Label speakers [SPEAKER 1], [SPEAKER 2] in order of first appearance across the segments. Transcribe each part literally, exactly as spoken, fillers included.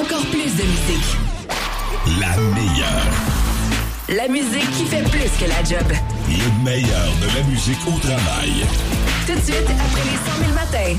[SPEAKER 1] encore plus de musique.
[SPEAKER 2] La meilleure.
[SPEAKER 1] La musique qui fait plus que la job.
[SPEAKER 2] Le meilleur de la musique au travail.
[SPEAKER 1] Tout de suite, après les cent mille matins.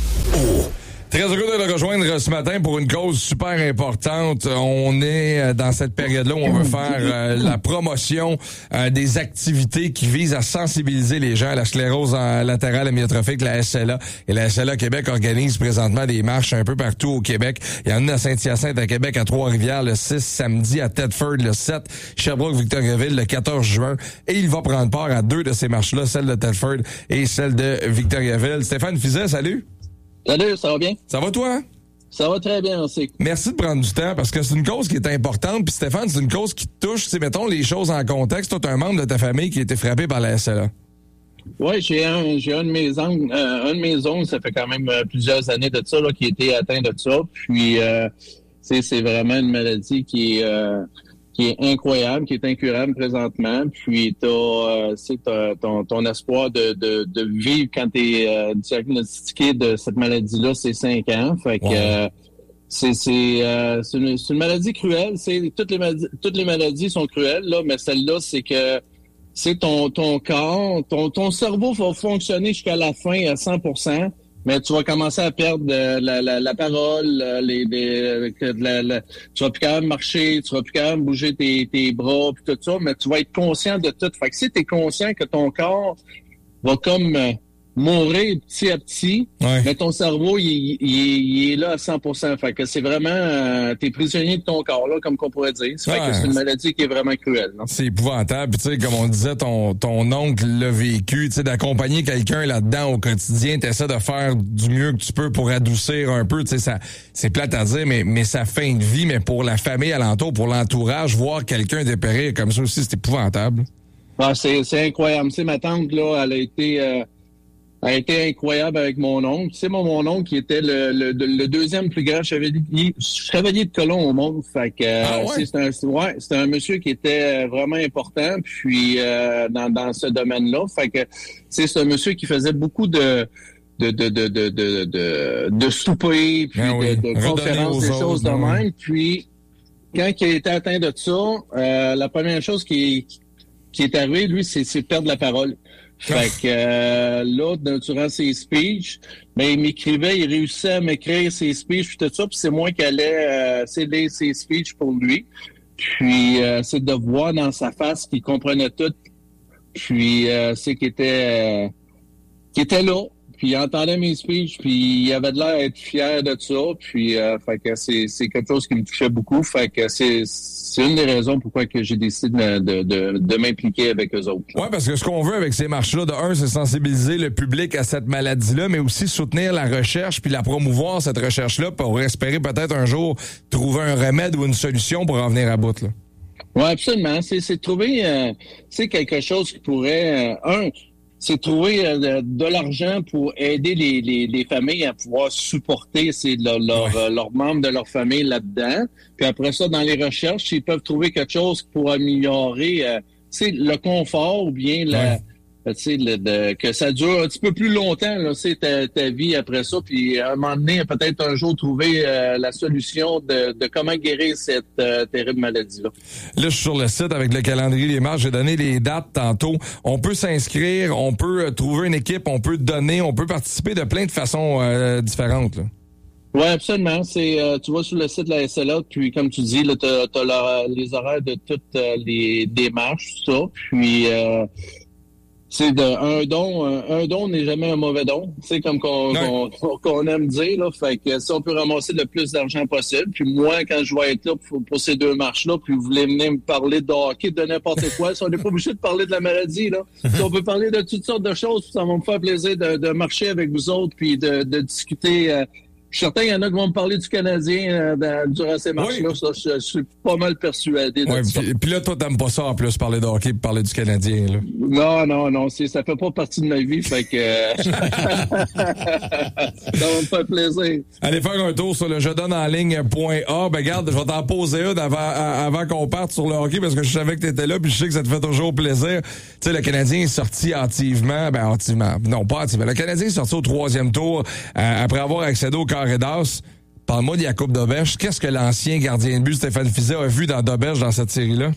[SPEAKER 2] Oh!
[SPEAKER 3] Très heureux de le rejoindre ce matin pour une cause super importante. On est dans cette période-là où on veut faire euh, la promotion euh, des activités qui visent à sensibiliser les gens à la sclérose latérale amyotrophique, la S L A. Et la S L A Québec organise présentement des marches un peu partout au Québec. Il y en a une à Saint-Hyacinthe à Québec, à Trois-Rivières le six, samedi à Thetford le sept, Sherbrooke, Victoriaville le quatorze juin. Et il va prendre part à deux de ces marches-là, celle de Thetford et celle de Victoriaville. Stéphane Fizet, salut!
[SPEAKER 4] Salut, ça va bien?
[SPEAKER 3] Ça va toi?
[SPEAKER 4] Ça va très bien aussi.
[SPEAKER 3] Merci de prendre du temps parce que c'est une cause qui est importante. Puis Stéphane, c'est une cause qui te touche. Tu sais, mettons les choses en contexte. Toi, t'as un membre de ta famille qui a été frappé par la S L A.
[SPEAKER 4] Oui, j'ai un, j'ai un de mes oncles, euh, un de mes oncles, ça fait quand même euh, plusieurs années de ça, là, qui a été atteint de ça. Puis, euh, c'est, c'est vraiment une maladie qui est, euh, qui est incroyable, qui est incurable présentement. Puis, t'as, euh, c'est t'as, ton, ton espoir de, de, de vivre quand t'es euh, diagnostiqué de cette maladie-là, c'est cinq ans. Fait que, wow. euh, c'est, c'est, euh, c'est, une, c'est une maladie cruelle. C'est, toutes les maladies, toutes les maladies sont cruelles, là, mais celle-là, c'est que, c'est ton, ton corps, ton, ton cerveau va fonctionner jusqu'à la fin à cent pour cent. Mais tu vas commencer à perdre euh, la, la, la parole, les, les, la, la, tu vas plus capable marcher, tu vas plus capable bouger tes, tes bras, puis tout ça, mais tu vas être conscient de tout. Fait que si tu es conscient que ton corps va comme euh, mourir petit à petit, ouais. mais ton cerveau, il, il, il est là à cent pour cent. Fait que c'est vraiment, euh, t'es prisonnier de ton corps, là, comme qu'on pourrait dire. C'est ouais. fait que c'est une maladie qui est vraiment cruelle. Non?
[SPEAKER 3] C'est épouvantable. Tu sais, comme on disait, ton, ton oncle l'a vécu, tu sais, d'accompagner quelqu'un là-dedans au quotidien, t'essaies de faire du mieux que tu peux pour adoucir un peu, tu sais, ça, c'est plate à dire, mais, mais sa fin de vie, mais pour la famille alentour, pour l'entourage, voir quelqu'un dépérir comme ça aussi, c'est épouvantable.
[SPEAKER 4] Ah, c'est, c'est incroyable. Tu sais, ma tante, là, elle a été, euh, a été incroyable avec mon oncle. Tu sais, mon, mon oncle qui était le, le, le deuxième plus grand chevalier, chevalier de colon au monde. Fait que
[SPEAKER 3] ah ouais?
[SPEAKER 4] c'est, un, ouais, c'était un monsieur qui était vraiment important puis euh, dans, dans ce domaine-là. Fait que c'est un monsieur qui faisait beaucoup de de de de de de, de, de souper puis ah oui. de, de conférences, des choses de même. Oui. Puis quand il a été atteint de ça, euh, la première chose qui, qui est arrivée, lui, c'est, c'est perdre la parole. Fait que euh, là, durant ses speeches, ben, il m'écrivait, il réussissait à m'écrire ses speeches puis tout ça, puis c'est moi qui allais euh, céder ses speeches pour lui. Puis euh, c'est de voir dans sa face qu'il comprenait tout. Puis euh, c'est qu'il était euh, qu'il était là. Puis il entendait mes speeches, puis il avait de l'air d'être fier de ça. Puis euh, fait que c'est, c'est quelque chose qui me touchait beaucoup. Fait que c'est, c'est une des raisons pourquoi que j'ai décidé de, de, de, de m'impliquer avec eux autres.
[SPEAKER 3] Oui, parce que ce qu'on veut avec ces marches-là, de un, c'est sensibiliser le public à cette maladie-là, mais aussi soutenir la recherche puis la promouvoir, cette recherche-là, pour espérer peut-être un jour trouver un remède ou une solution pour en venir à bout, là.
[SPEAKER 4] Oui, absolument. C'est, c'est trouver euh, c'est quelque chose qui pourrait... Euh, un... c'est trouver euh, de, de l'argent pour aider les, les, les familles à pouvoir supporter c'est, leur, leur, ouais. euh, leurs membres de leur famille là-dedans. Puis après ça, dans les recherches, ils peuvent trouver quelque chose pour améliorer euh, le confort ou bien la, ouais. euh, le, de, que ça dure un petit peu plus longtemps là, ta, ta vie après ça. Puis à un moment donné, peut-être un jour trouver euh, la solution de, de comment guérir cette euh, terrible maladie-là.
[SPEAKER 3] Là, je suis sur le site avec le calendrier des marches. J'ai donné les dates tantôt. On peut s'inscrire, on peut euh, trouver une équipe, on peut donner, on peut participer de plein de façons euh, différentes, là.
[SPEAKER 4] Oui, absolument. C'est, euh, tu vas sur le site de la S L A, puis comme tu dis, là, t'as, t'as la, les horaires de toutes euh, les démarches, tout ça. Puis euh, c'est de un don, un, un don n'est jamais un mauvais don. C'est comme qu'on, qu'on, qu'on aime dire, là. Fait que si on peut ramasser le plus d'argent possible. Puis moi, quand je vais être là pour, pour ces deux marches-là, puis vous voulez venir me parler de hockey, de n'importe quoi, si on n'est pas obligé de parler de la maladie, là. Si on peut parler de toutes sortes de choses, ça va me faire plaisir de, de marcher avec vous autres, puis de, de discuter. Euh, Je suis certain qu'il y en a qui vont me parler du Canadien euh, dans, durant ces marches-là. Oui. Ça, je, je suis pas mal persuadé de
[SPEAKER 3] ouais,
[SPEAKER 4] ça.
[SPEAKER 3] Puis, puis là, toi, t'aimes pas ça en plus, parler de hockey et parler du Canadien, là.
[SPEAKER 4] Non, non, non. C'est, ça fait pas partie de ma vie, fait que... ça va me faire plaisir.
[SPEAKER 3] Allez faire un tour sur le je donne en ligne point a. Ben, regarde, je vais t'en poser une avant, avant qu'on parte sur le hockey parce que je savais que t'étais là puis je sais que ça te fait toujours plaisir. Tu sais, le Canadien est sorti hâtivement. Ben, hâtivement. Non, pas hâtivement. Le Canadien est sorti au troisième tour euh, après avoir accédé au carré d'as. Parle-moi de Jakub Dobeš. Qu'est-ce que l'ancien gardien de but Stéphane Fiset a vu dans Dobeš dans cette série-là?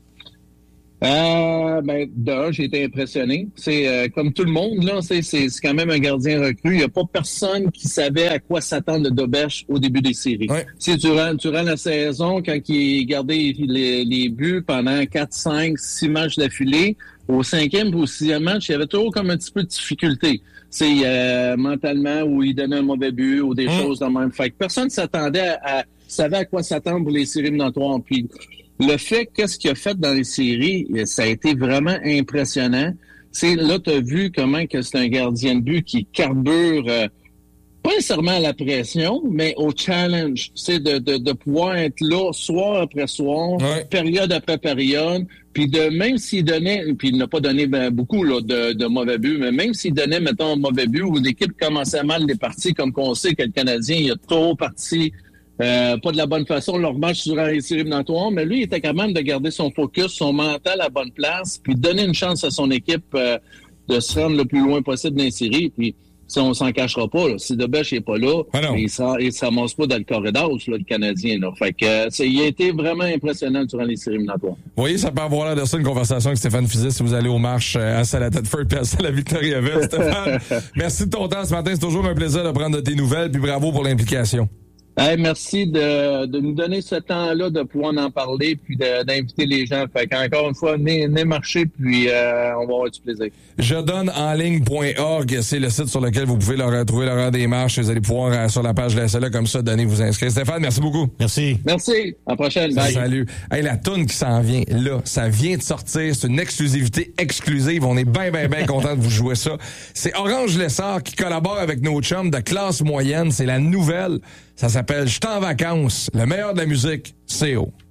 [SPEAKER 4] Euh, ben, d'un, j'ai été impressionné. C'est euh, comme tout le monde, là, c'est, c'est, c'est quand même un gardien recru. Il n'y a pas personne qui savait à quoi s'attendre de Dobeš au début des séries.
[SPEAKER 3] Ouais.
[SPEAKER 4] C'est durant, durant la saison, quand il gardait les, les buts pendant quatre, cinq, six matchs d'affilée, au cinquième ou au sixième match, il y avait toujours comme un petit peu de difficulté. C'est euh, mentalement, où il donnait un mauvais but ou des mmh. choses de même. Fait que personne ne s'attendait à, à savait à quoi s'attendre pour les séries éliminatoires. Puis le fait, qu'est-ce qu'il a fait dans les séries, ça a été vraiment impressionnant. C'est là, tu as vu comment que c'est un gardien de but qui carbure euh, pas nécessairement à la pression, mais au challenge. C'est de, de, de pouvoir être là soir après soir, ouais. période après période, puis de même s'il donnait, puis il n'a pas donné ben, beaucoup là, de, de mauvais buts, mais même s'il donnait, mettons, un mauvais but où l'équipe commençait mal les parties, comme qu'on sait que le Canadien, il a trop parti Euh, pas de la bonne façon leur match durant les séries éliminatoires, mais lui, il était capable de garder son focus, son mental à la bonne place, puis donner une chance à son équipe euh, de se rendre le plus loin possible dans les séries. Puis, si on s'en cachera pas, là, si Dobeš n'est pas là, ah il ne s'amasse pas dans le corridor, là, le Canadien. Là. Fait que, euh, c'est, il a été vraiment impressionnant durant les séries éliminatoires.
[SPEAKER 3] Vous voyez, ça peut avoir l'air de ça, une conversation avec Stéphane Fiset si vous allez aux marches à Salatadford puis à la Victoriaville. Stéphane, merci de ton temps ce matin. C'est toujours un plaisir de prendre de tes nouvelles, puis bravo pour l'implication.
[SPEAKER 4] Hey, merci de, de nous donner ce temps-là de pouvoir en parler puis de, d'inviter les gens. Fait qu'encore une fois, venez, venez marcher puis euh, on va avoir du plaisir.
[SPEAKER 3] Je donne en ligne point org, c'est le site sur lequel vous pouvez leur trouver l'horaire des marches. Vous allez pouvoir euh, sur la page de la S L A comme ça donner vous inscrire. Stéphane, merci beaucoup.
[SPEAKER 5] Merci.
[SPEAKER 4] Merci. À la prochaine. Bye.
[SPEAKER 3] Salut. Hey, la toune qui s'en vient là, ça vient de sortir. C'est une exclusivité exclusive. On est bien, bien, bien content de vous jouer ça. C'est Orange Lessard qui collabore avec nos chums de classe moyenne. C'est la nouvelle. Ça s'appelle « Je suis en vacances ». Le meilleur de la musique, c'est haut.